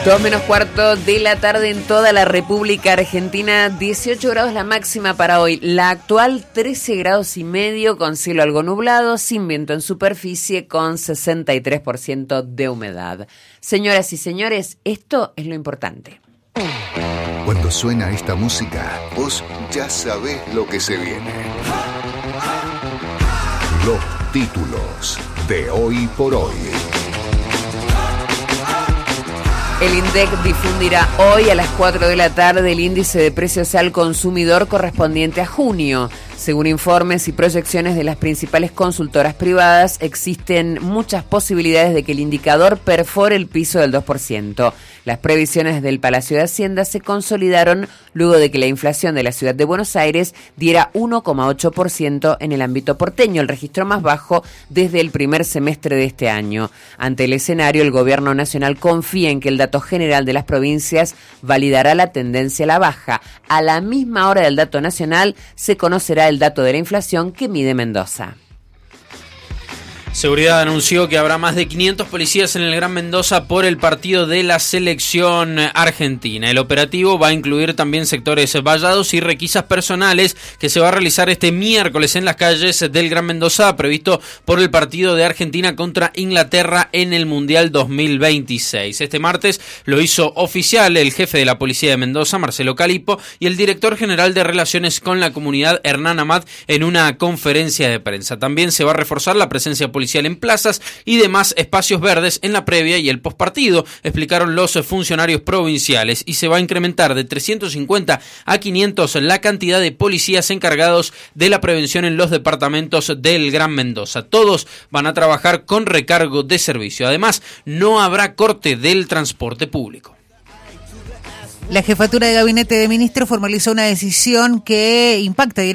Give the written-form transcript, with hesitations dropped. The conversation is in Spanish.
2:15 de la tarde en toda la República Argentina, 18 grados la máxima para hoy, la actual 13 grados y medio con cielo algo nublado, sin viento en superficie con 63% de humedad. Señoras y señores, esto es lo importante. Cuando suena esta música, vos ya sabés lo que se viene. Los títulos de Hoy por Hoy. El INDEC difundirá hoy a las 4 de la tarde el índice de precios al consumidor correspondiente a junio. Según informes y proyecciones de las principales consultoras privadas, existen muchas posibilidades de que el indicador perfore el piso del 2%. Las previsiones del Palacio de Hacienda se consolidaron luego de que la inflación de la ciudad de Buenos Aires diera 1,8% en el ámbito porteño, el registro más bajo desde el primer semestre de este año. Ante el escenario, el gobierno nacional confía en que el dato general de las provincias validará la tendencia a la baja. A la misma hora del dato nacional se conocerá el dato de la inflación que mide Mendoza. Seguridad anunció que habrá más de 500 policías en el Gran Mendoza por el partido de la selección argentina. El operativo va a incluir también sectores vallados y requisas personales que se va a realizar este miércoles en las calles del Gran Mendoza, previsto por el partido de Argentina contra Inglaterra en el Mundial 2026. Este martes lo hizo oficial el jefe de la Policía de Mendoza, Marcelo Calipo, y el director general de Relaciones con la Comunidad, Hernán Amat, en una conferencia de prensa. También se va a reforzar la presencia policial en plazas y demás espacios verdes en la previa y el postpartido, explicaron los funcionarios provinciales, y se va a incrementar de 350 a 500 la cantidad de policías encargados de la prevención en los departamentos del Gran Mendoza. Todos van a trabajar con recargo de servicio. Además, no habrá corte del transporte público. La Jefatura de Gabinete de Ministros formalizó una decisión que impacta directamente